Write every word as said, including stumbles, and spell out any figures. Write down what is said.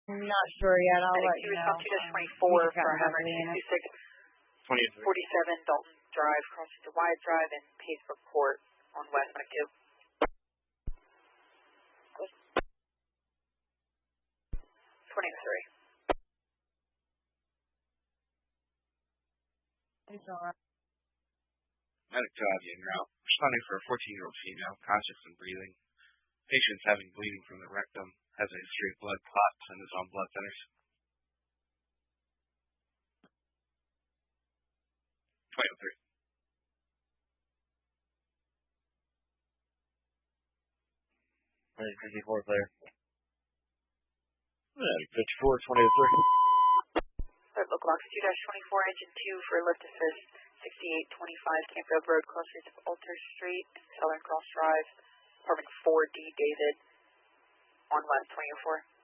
not sure yet. I'll Medic let you two, know. response two twenty-four Um, for emergency two six forty-seven Dalton Drive, crossing to Wyatt Drive and Pacebrook Court on West Medic two. twenty-three. It's all right. Medic two en route. Responding for a fourteen-year-old female, conscious and breathing. Patient's having bleeding from the rectum, has a history of blood clots, and is on blood thinners. twenty oh three. Medic fifty-four, clear. Medic fifty-four, twenty oh three. Third local box two twenty-four, engine two for lift assist, sixty-eight twenty-five Campfield Road, closest to Alter Street and Southern Cross Drive, apartment four D, David, on West twenty oh four.